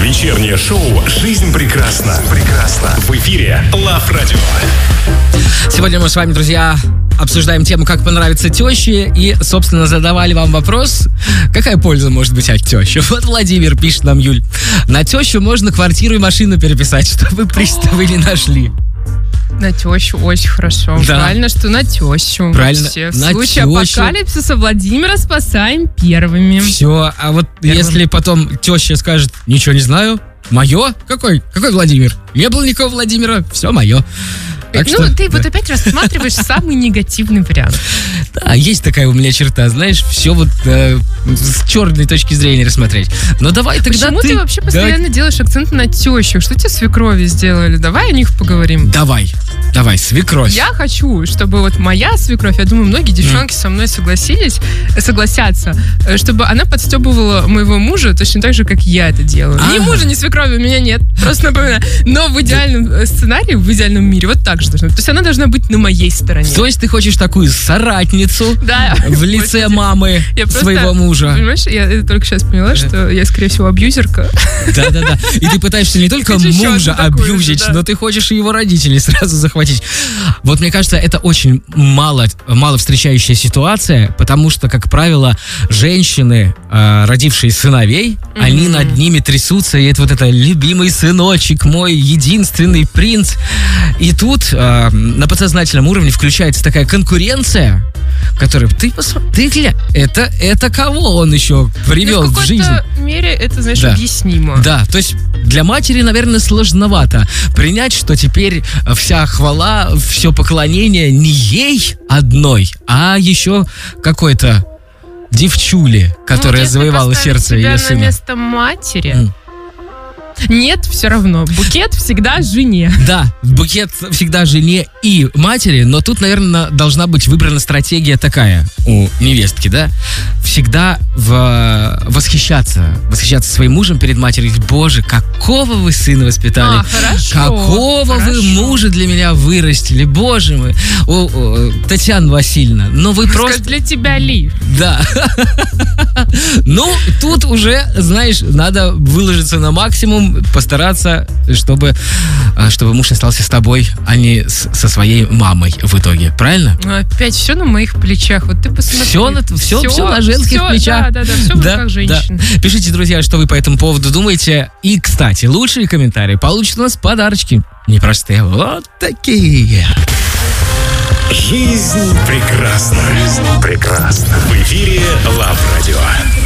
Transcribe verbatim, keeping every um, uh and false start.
Вечернее шоу «Жизнь прекрасна». Прекрасна. В эфире Love Radio. Сегодня мы с вами, друзья, обсуждаем тему, как понравится теще. И, собственно, задавали вам вопрос, какая польза может быть от тещи. Вот Владимир пишет нам, Юль, на тещу можно квартиру и машину переписать, чтобы приставы не нашли. На тещу очень хорошо. Да. Правильно, что на тещу. Правильно, Все. В на случае тещу. апокалипсиса Владимира спасаем первыми. Все, а вот Первым. если потом теща скажет, ничего не знаю, мое? Какой? Какой Владимир? Не было никакого Владимира, все мое. Так ну, что, ты да. вот опять рассматриваешь самый негативный вариант. Да, есть такая у меня черта, знаешь, все вот э, с черной точки зрения рассмотреть. Но давай тогда Почему ты... ты вообще Да- постоянно делаешь акцент на тещу? Что тебе свекрови сделали? Давай о них поговорим. Давай, давай, свекровь. Я хочу, чтобы вот моя свекровь, я думаю, многие девчонки со мной согласились, э, согласятся, э, чтобы она подстебывала моего мужа точно так же, как я это делаю. Ни А. мужа, ни свекрови у меня нет, просто напоминаю. Но в идеальном э, сценарии, в идеальном мире вот так же должно. То есть она должна быть на моей стороне. То есть ты хочешь такую соратницу Да. в лице мамы Я просто- своего мужа. Понимаешь, я э, только сейчас поняла, что я, скорее всего, абьюзерка. Да-да-да. И ты пытаешься не только Хочу еще мужа одну такую абьюзить, же, да. но ты хочешь и его родителей сразу захватить. Вот мне кажется, это очень мало, мало встречающая ситуация, потому что, как правило, женщины, э, родившие сыновей, они над ними трясутся, и это вот это любимый сыночек, мой единственный принц. И тут э, на подсознательном уровне включается такая конкуренция, которая, ты посмотри, ты глянь, это, это кого он еще привел Ну, в в жизнь? какой-то мере это, знаешь, Да. объяснимо. Да, то есть для матери, наверное, сложновато принять, что теперь вся хвала, все поклонение не ей одной, а еще какой-то девчуле, которая Ну, если завоевала поставить сердце себя ее на сына. место матери, М. нет, все равно. Букет всегда жене. Да, букет всегда жене и матери, но тут, наверное, должна быть выбрана стратегия такая у невестки, да? Всегда в- восхищаться, восхищаться своим мужем перед матерью. Боже, какого вы сына воспитали? А, хорошо. Какого вы хорошо. мужа для меня вырастили? Боже мой. О, о, Татьяна Васильевна, ну вы Сказать, просто... для тебя ли? Да. Ну, тут уже, знаешь, надо выложиться на максимум, постараться, чтобы, а, чтобы муж остался с тобой, а не с- со своей мамой в итоге. Правильно? Ну, опять все на моих плечах. Вот ты посмотри. Все на, все, все на женских всё, плечах. Да, да, да, все в руках женщин. Пишите, друзья, что вы по этому поводу думаете. И, кстати, лучшие комментарии получат у нас подарочки. Непростые, вот такие. Жизнь прекрасна. Жизнь прекрасна. В эфире Love Radio.